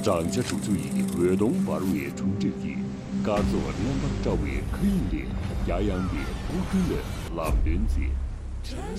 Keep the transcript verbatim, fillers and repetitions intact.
张家主就以河东八路也冲这一，嘎做两帮赵伟可以的，亚阳的不跟的老人子。